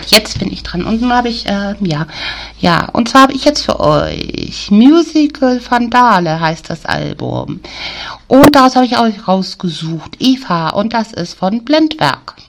jetzt bin ich dran. Und nun habe ich, und zwar habe ich jetzt für euch Musical Vandale heißt das Album. Und daraus habe ich auch rausgesucht Eva und das ist von Blendwerk.